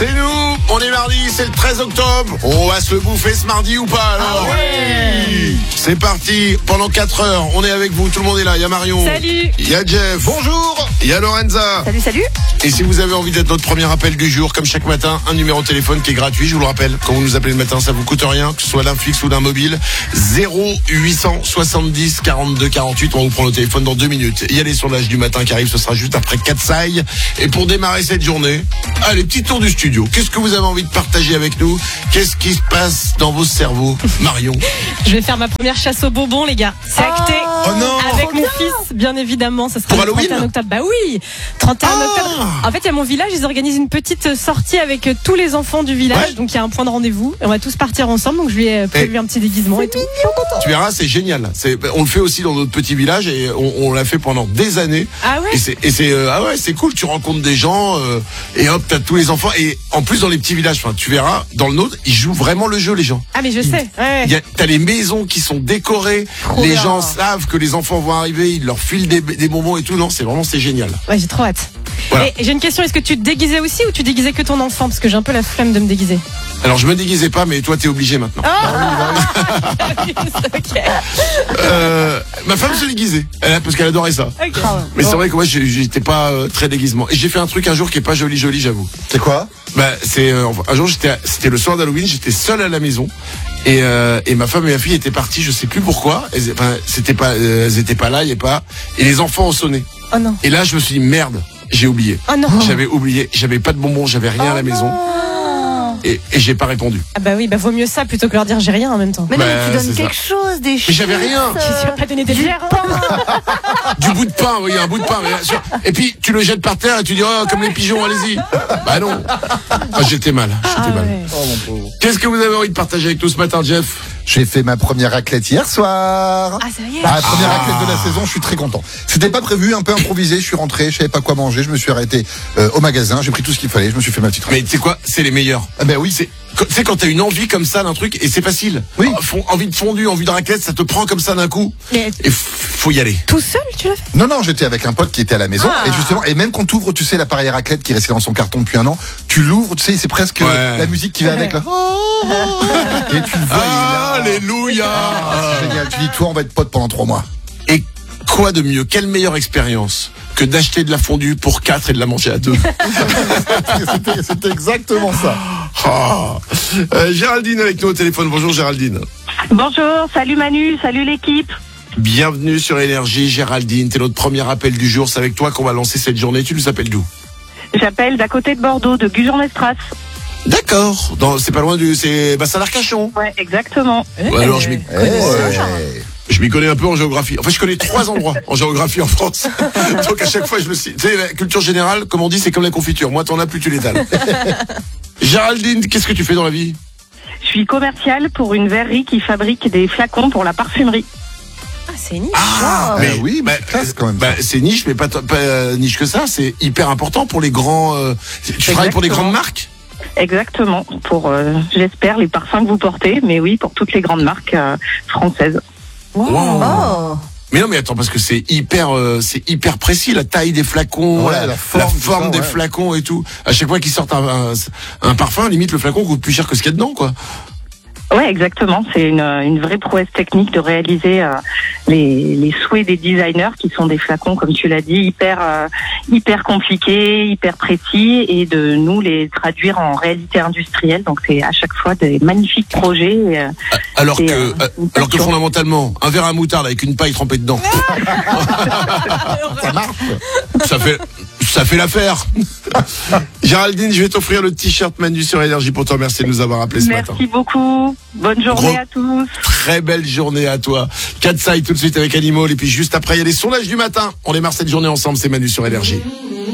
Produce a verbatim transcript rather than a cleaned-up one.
C'est nous, on est mardi, c'est le treize octobre. On va se le bouffer ce mardi ou pas alors? Ah ouais. C'est parti, pendant quatre heures, on est avec vous, tout le monde est là. Il y a Marion. Salut. Il y a Jeff. Bonjour. Il y a Lorenza. Salut, salut. Et si vous avez envie d'être notre premier appel du jour, comme chaque matin, un numéro de téléphone qui est gratuit, je vous le rappelle. Quand vous nous appelez le matin, ça vous coûte rien, que ce soit d'un fixe ou d'un mobile. zéro huit cent soixante-dix quarante-deux quarante-huit, on va vous prendre le téléphone dans deux minutes. Il y a les sondages du matin qui arrivent, ce sera juste après Katsai. Et pour démarrer cette journée, allez, petit tour du studio. Qu'est-ce que vous avez envie de partager avec nous? Qu'est-ce qui se passe dans vos cerveaux, Marion? Je vais faire ma première chasse aux bonbons, les gars. C'est acté. Oh non. Avec mon fils, bien évidemment. Ça sera Pour le Halloween trente et un octobre. Bah oui, trente et un Ah. octobre. En fait, il y a mon village, ils organisent une petite sortie avec tous les enfants du village. Ouais. Donc il y a un point de rendez-vous. Et on va tous partir ensemble. Donc je lui ai prévu Et un petit déguisement et tout. Tu verras, c'est génial. C'est, on le fait aussi dans notre petit village et on, on l'a fait pendant des années. Ah ouais. Et c'est, et c'est, euh, ah ouais, c'est cool. Tu rencontres des gens euh, et hop, t'as tous les enfants. Et en plus dans les petits villages, enfin, tu verras, dans le nôtre, ils jouent vraiment le jeu, les gens. Ah mais je sais. Ouais. Il y a, t'as les maisons qui sont décorées. Trop les bien. gens savent que les enfants vont arriver. Ils leur filent des, des bonbons et tout. Non, c'est vraiment, c'est génial. Ouais, j'ai trop hâte. Voilà. Et j'ai une question, est-ce que tu te déguisais aussi ou tu déguisais que ton enfant? Parce que j'ai un peu la flemme de me déguiser. Alors je me déguisais pas, mais toi t'es obligé maintenant. Ok. Euh, ma femme se déguisait, elle, parce qu'elle adorait ça. Ok. Mais c'est vrai que moi j'ai- j'étais pas euh, très déguisement. Et j'ai fait un truc un jour qui est pas joli joli, j'avoue. C'est quoi? Bah c'est euh, enfin, un jour j'étais c'était le soir d'Halloween, j'étais seul à la maison et euh, et ma femme et ma fille étaient parties, je sais plus pourquoi. Elles, enfin, c'était pas euh, elles étaient pas là, il y a pas et les enfants ont sonné. Oh non. Et là je me suis dit merde, j'ai oublié. Oh non. J'avais oublié, j'avais pas de bonbons, j'avais rien à la maison et, et j'ai pas répondu. Ah bah oui, bah vaut mieux ça plutôt que leur dire j'ai rien en même temps. Mais non, Bah, mais tu donnes c'est quelque chose, des Mais j'avais rien. Tu vas pas donner des bières, hein. Du bout de pain, oui, un bout de pain. Bien sûr. Et puis tu le jettes par terre et tu dis oh comme les pigeons, allez-y. Bah non. Ah, j'étais mal, j'étais Ah mal. ouais. Oh mon pauvre. Qu'est-ce que vous avez envie de partager avec nous ce matin, Jeff? J'ai fait ma première raclette hier soir. Ah ça y est. Ah, la première Ah. raclette de la saison, je suis très content. C'était pas prévu, un peu improvisé, je suis rentré, je savais pas quoi manger, je me suis arrêté euh, au magasin, j'ai pris tout ce qu'il fallait, je me suis fait ma petite raclette. Mais tu sais quoi, c'est les meilleurs. Ah ben oui, C'est, tu sais quand t'as une envie comme ça d'un truc et c'est facile. Oui. Fon- Envie de fondue, envie de raclette, ça te prend comme ça d'un coup. Mais Et f- faut y aller. tout seul, tu l'as fait? Non, non, j'étais avec un pote qui était à la maison, Ah. et justement, et même quand tu ouvres, tu sais, l'appareil à raclette qui est resté dans son carton depuis un an, tu l'ouvres, tu sais, c'est presque Ouais. la musique qui va avec, là. Et tu le vois, il est là. Alléluia. Ah, c'est génial. Tu dis, toi, on va être potes pendant trois mois. Et quoi de mieux, quelle meilleure expérience que d'acheter de la fondue pour quatre et de la manger à deux. C'était, c'était exactement ça. Ah. Euh, Géraldine avec nous au téléphone. Bonjour Géraldine. Bonjour, salut Manu, salut l'équipe. Bienvenue sur Énergie, Géraldine. T'es notre premier appel du jour. C'est avec toi qu'on va lancer cette journée. Tu nous appelles d'où? J'appelle d'à côté de Bordeaux, de Gujan-Mestras. D'accord. Dans, c'est pas loin du, c'est Bassin d'Arcachon. Ouais, exactement. Ouais, alors je m'y, Eh. je m'y connais un peu en géographie. En fait, je connais trois endroits en géographie en France. Donc à chaque fois, je me suis, tu sais, la culture générale, comme on dit, c'est comme la confiture. Moi, t'en as plus, tu l'étales. Géraldine, qu'est-ce que tu fais dans la vie? Je suis commerciale pour une verrerie qui fabrique des flacons pour la parfumerie. Ah c'est niche. Ah, mais oui, mais bah, c'est classe quand même. bah, c'est niche, mais pas, t- pas euh, niche que ça. C'est hyper important pour les grands. euh, tu travailles pour des Exactement. grandes marques? Exactement, pour, euh, j'espère, les parfums que vous portez, mais oui, pour toutes les grandes marques euh, françaises. Wow. Oh. Mais non, mais attends, parce que c'est hyper, euh, c'est hyper précis, la taille des flacons, Ouais, la, la forme, tout ça, des ouais. flacons et tout. À chaque fois qu'ils sortent un, un, un parfum, limite le flacon coûte plus cher que ce qu'il y a dedans, quoi. Ouais, exactement. C'est une, une vraie prouesse technique de réaliser euh, les, les souhaits des designers, qui sont des flacons, comme tu l'as dit, hyper euh, hyper compliqués, hyper précis, et de nous les traduire en réalité industrielle. Donc c'est à chaque fois des magnifiques projets. euh, Alors C'est, que, euh, euh, une alors que passion. fondamentalement, un verre à moutarde avec une paille trempée dedans, Ça marche. ça fait, ça fait l'affaire. Géraldine, je vais t'offrir le t-shirt Manu sur Énergie pour te remercier de nous avoir appelé ce matin. Merci beaucoup. Bonne journée Gros- à tous. Très belle journée à toi. Katsai tout de suite avec Animal et puis juste après il y a les sondages du matin. On démarre cette journée ensemble, c'est Manu sur Énergie.